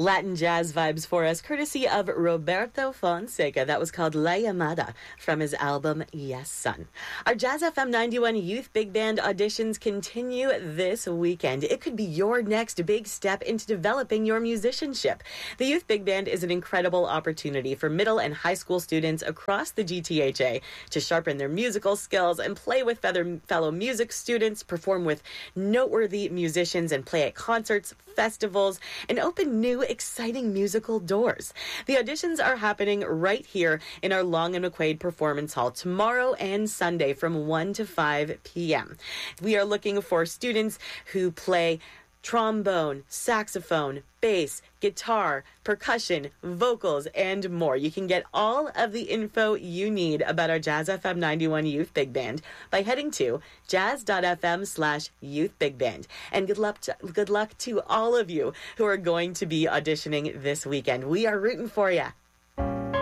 Latin jazz vibes for us, courtesy of Roberto Fonseca. That was called La Llamada from his album Yes Son. Our Jazz FM 91 Youth Big Band auditions continue this weekend. It could be your next big step into developing your musicianship. The Youth Big Band is an incredible opportunity for middle and high school students across the GTHA to sharpen their musical skills and play with fellow music students, perform with noteworthy musicians, and play at concerts, festivals, and open new exciting musical doors. The auditions are happening right here in our Long and McQuaid Performance Hall tomorrow and Sunday from 1 to 5 p.m. We are looking for students who play trombone, saxophone, bass, guitar, percussion, vocals, and more. You can get all of the info you need about our Jazz FM 91 Youth Big Band by heading to jazz.fm/Youth Big Band. And good luck to all of you who are going to be auditioning this weekend. We are rooting for you.